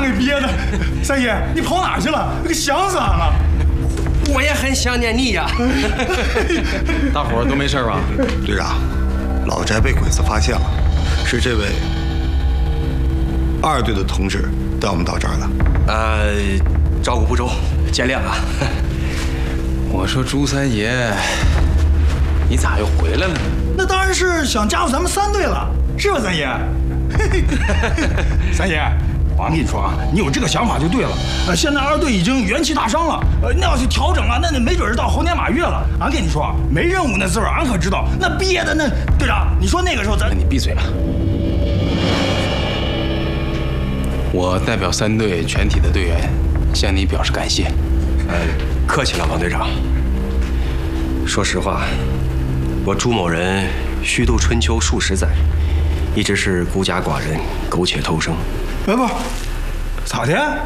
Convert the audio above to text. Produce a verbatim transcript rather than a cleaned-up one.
给憋的。三爷，你跑哪去了？给想死俺了。 我也很想念你呀。 大伙儿都没事吧？ 队长，老宅被鬼子发现了，是这位二队的同志带我们到这儿的。 呃，照顾不周，见谅啊。 我说朱三爷，你咋又回来了呢？ 那当然是想加入咱们三队了，是吧，三爷？三爷，我跟你说啊，你有这个想法就对了。呃，现在二队已经元气大伤了，呃，那要去调整啊，那那没准是到猴年马月了。俺跟你说，没任务那滋味，俺可知道。那憋的那，队长，你说那个时候咱…… 那你闭嘴吧。我代表三队全体的队员向你表示感谢。 呃，客气了，王队长。说实话，我朱某人虚度春秋数十载，一直是孤家寡人，苟且偷生。 哎不，咋的？